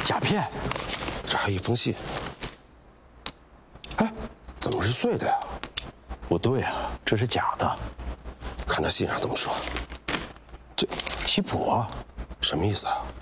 假片。 这还一封信。哎，怎么是碎的呀？ 不对啊，这是假的。 看他信上这么说，这棋谱啊， 什么意思啊？